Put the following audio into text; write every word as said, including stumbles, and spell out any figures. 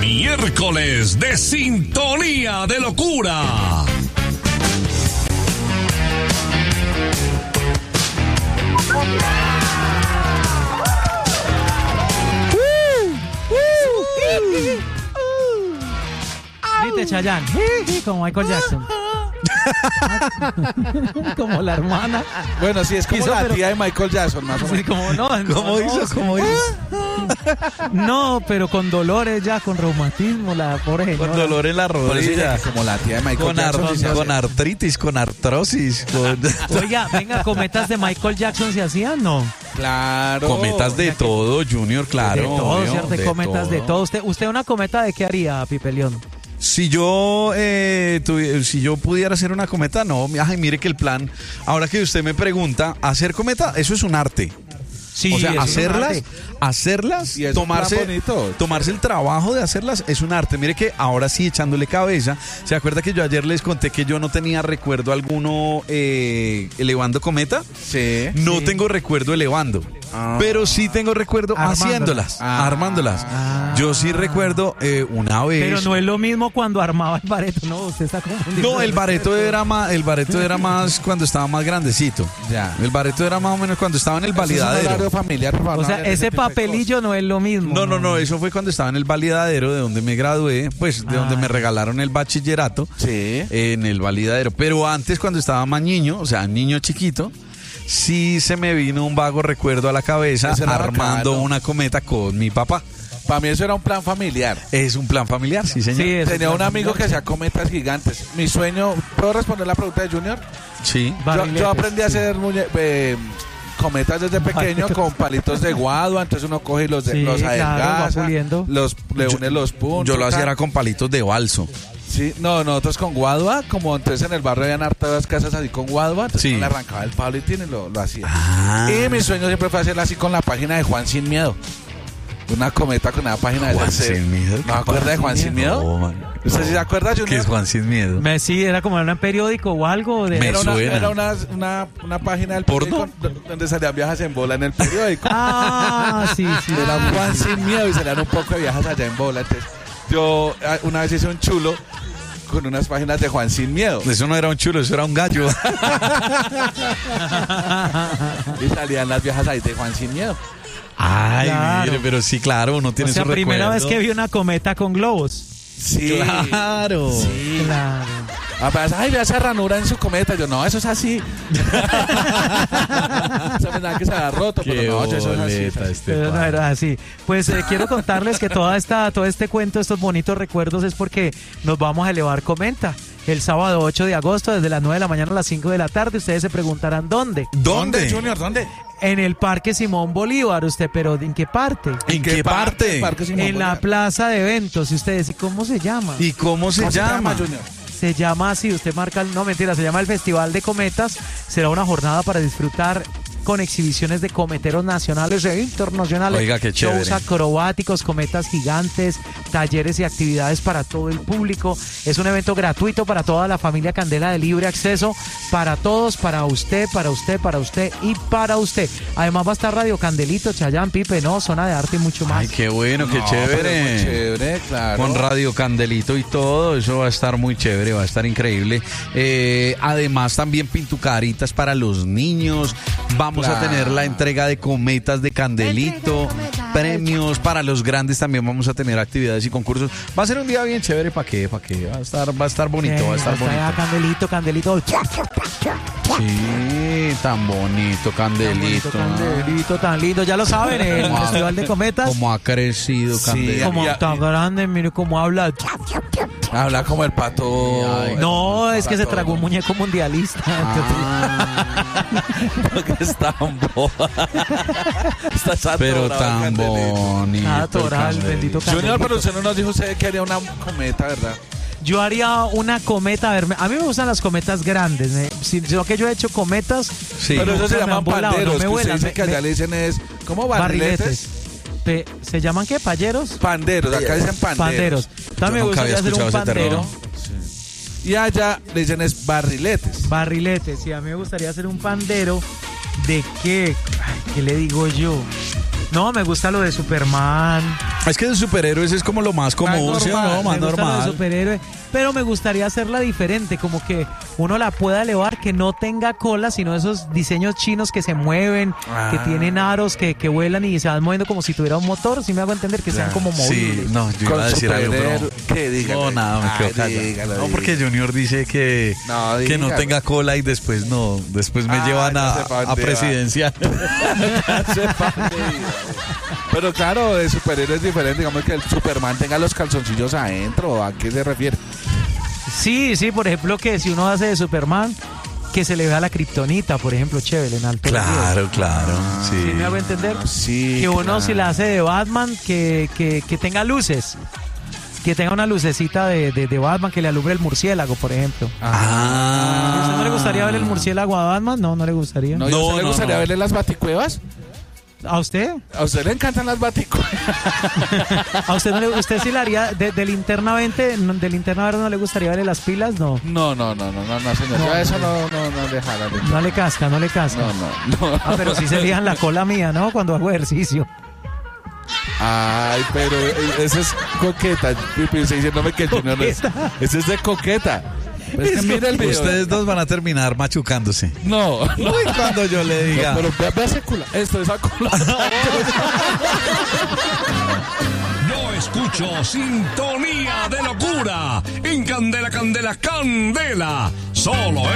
Miércoles de Sintonía de Locura. Grite Chayanne, como Michael Jackson. Como la hermana. Bueno, sí, es como hizo, la pero... tía de Michael Jackson, más o menos. Sí, como no, no, ¿Cómo no, hizo? no, ¿Cómo hizo? No, pero con dolores ya, con reumatismo, la pobre señora. Con dolor en la rodilla. Como la tía de Michael Con, Jackson. ar- sí con artritis, con artrosis. Con... Oiga, venga, cometas de Michael Jackson se hacían, ¿no? Claro. Cometas de todo, Junior, claro. De todo, obvio, ¿cierto? de Cometas todo. de todo. ¿Usted, usted una cometa de qué haría, Pipelión? Si yo eh, tuvi- si yo pudiera hacer una cometa, no. Ay, mire que el plan, ahora que usted me pregunta, hacer cometa, eso es un arte. Sí, o sea, es un hacerlas, arte. hacerlas, Y es un plan tomarse, bonito. tomarse el trabajo de hacerlas es un arte. Mire que ahora sí, echándole cabeza, ¿se acuerda que yo ayer les conté que yo no tenía recuerdo alguno eh, elevando cometa? Sí. No Sí. tengo recuerdo elevando. Ah. Pero sí tengo recuerdo Armándolas. haciéndolas, Ah. armándolas. Ah. Yo sí recuerdo eh, una vez. Pero no es lo mismo cuando armaba el bareto, no, usted está confundido. No, el bareto era más, el bareto era más cuando estaba más grandecito. Ya. El bareto era más o menos cuando estaba en el Eso es un validadero. horario familiar, por favor, O sea, no hagan ese tipo de papelillo no es lo mismo. No, no, no, eso fue cuando estaba en el validadero de donde me gradué, pues de donde Ah. me regalaron el bachillerato, cosas. Sí. en el validadero. Pero antes, cuando estaba más niño, o sea, niño chiquito, sí se me vino un vago recuerdo a la cabeza Eso era armando bacano. una cometa con mi papá. Para mí eso era un plan familiar. Es un plan familiar, sí, señor. Sí, es Tenía un plan amigo que familiar. hacía cometas gigantes. Mi sueño, ¿puedo responder la pregunta de Junior? Sí. Yo, Barriletes, yo aprendí a sí. hacer muñe- eh, cometas desde pequeño con palitos de guadua, entonces uno coge y los, de, Sí, los claro, va adelgaza, puliendo. los, le une los puntos. Yo lo hacía tal. era con palitos de balso. Sí, no, nosotros con guadua, como entonces en el barrio habían hartas casas así con guadua, entonces Sí. uno le arrancaba el palo y tiene, lo, lo hacía. Ah. Y mi sueño siempre fue hacerlo así con la página de Juan Sin Miedo. Una cometa con una página de Juan ese- Sin Miedo. ¿No se acuerda de Juan Sin Miedo? No, man. ¿Usted sí se acuerda, Junior? ¿Qué es Juan Sin Miedo? Me, sí, era como en un periódico o algo. De... Me Era, una, suena. era una, una, una página del ¿Porno? periódico donde salían viajes en bola en el periódico. Ah, sí, sí. Era Juan Sin Miedo y salían un poco de viajes allá en bola. Entonces, yo ah, una vez hice un chulo con unas páginas de Juan Sin Miedo. Eso no era un chulo, eso era un gallo. Y salían las viejas ahí de Juan Sin Miedo. Ay, Claro. mire, pero sí, claro, uno O tiene sea, su primera recuerdo. vez que vi una cometa con globos. Sí. Claro. Sí. Claro. Apenas, ay, vea esa ranura en su cometa. Yo, no, eso es así. Esa pensaba que se había roto, Qué pero no, eso es así. boleta este Pero no padre. era así. Pues eh, quiero contarles que toda esta, todo este cuento, estos bonitos recuerdos es porque nos vamos a elevar cometa. El sábado ocho de agosto, desde las nueve de la mañana a las cinco de la tarde. Ustedes se preguntarán dónde. ¿Dónde? Junior? ¿Dónde? En el Parque Simón Bolívar. Usted, pero ¿en qué parte? ¿En qué parte? Parque Simón En la Bolívar. plaza de eventos. Y ustedes, ¿y cómo se llama? ¿Y cómo se ¿Cómo se llama? llama, Junior? Se llama así, usted marca, el- no mentira, se llama el Festival de Cometas. Será una jornada para disfrutar con exhibiciones de cometeros nacionales e internacionales. Oiga, qué chévere. Shows acrobáticos, cometas gigantes, talleres y actividades para todo el público. Es un evento gratuito para toda la familia Candela de libre acceso, para todos, para usted, para usted, para usted y para usted. Además va a estar Radio Candelito, Chayán, Pipe, no, Zona de Arte y mucho más. Ay, qué bueno, qué No, pero chévere. muy chévere, claro. Con Radio Candelito y todo, eso va a estar muy chévere, va a estar increíble. Eh, además, también pintucaritas para los niños. Vamos Claro. a tener la entrega de cometas de Candelito, premios para los grandes. También vamos a tener actividades y concursos. Va a ser un día bien chévere. ¿Para qué? ¿Para qué? Va a estar, va a estar bonito, va a estar Sí, está bonito. Candelito, Candelito. Sí, tan bonito, Candelito. Candelito tan lindo, ya lo saben, el Como ha- Festival de Cometas. Como ha crecido, Sí, Candelito. Como Ya- tan grande, mire cómo habla. Habla como el pato. Ay, No, el es que se pato. tragó un muñeco mundialista. Porque es tan boba. Está Pero atorado, tan Candelito. bonito. Ah, Toral, Candelito. bendito Candelito. Junior, pero usted no nos dijo usted que haría una cometa, ¿verdad? Yo haría una cometa, a ver, me- a mí me gustan las cometas grandes, me- si- sino que yo he hecho cometas. Sí. Pero eso se me llaman han volado, panderos. no me que usted vuelan, dice me- que allá me- le dicen es. ¿Cómo? Barriletes. Barriletes. Pe- ¿Se llaman qué? ¿Payeros? Panderos. Acá dicen panderos. Panderos. También me nunca había gustaría hacer un escuchado ese pandero. término. Y allá le dicen es barriletes. Barriletes, sí, a mí me gustaría hacer un pandero. ¿De qué? Ay, ¿qué le digo yo? No, me gusta lo de Superman. Es que de superhéroes es como lo más común, ¿sí o no? Más me gusta lo de normal. superhéroe, pero me gustaría hacerla diferente, como que uno la pueda elevar, que no tenga cola, sino esos diseños chinos que se mueven, Ah. que tienen aros, que, que vuelan y se van moviendo como si tuviera un motor, si me hago entender, que sean como movibles. Sí, no, yo Con iba a decir algo, pero... superhéroe- ¿Qué? Dígalo. No, nada, me quedo Ay, callado. dígalo, No, porque Junior dice que No, que no dígalo. tenga cola y después no, después me Ah, llevan ya a, sé pa' a dónde va. presidencial. Pero claro, de superhéroes es diferente. Digamos que el Superman tenga los calzoncillos adentro. ¿A qué se refiere? Sí, sí, por ejemplo, que si uno hace de Superman, que se le vea la kriptonita, por ejemplo, chévere, en alto relieve. Claro, claro, ¿Sí sí. me hago entender? Sí. Que uno claro. si la hace de Batman, que, que, que tenga luces. Que tenga una lucecita de, de, de Batman que le alumbre el murciélago, por ejemplo. Ah. ¿A usted no le gustaría ver el murciélago a Batman? No, no le gustaría. No, ¿y a No, usted le no, gustaría no. verle las baticuevas? ¿A usted? ¿A usted le encantan las baticuevas? ¿A usted no le, usted sí le haría de, de linterna veinte, no, de linterna verde no le gustaría verle las pilas? No. No, no, no, no, no, no, señor. No, Yo a eso no. no, no, no le jala. No le casca, no le casca. No, no, no. Ah, pero sí se fijan la cola mía, ¿no? Cuando hago ejercicio. Ay, pero ese es coqueta. Pipi, usted diciéndome que el Junior no es. Coqueta. Ese es de coqueta. Pero es que Es mira el video. Ustedes dos van a terminar machucándose. No, no. Uy, cuando yo le diga. Pero vea, vea ese culo. Esto es a culo. Yo escucho Sintonía de Locura en Candela, Candela, Candela. Solo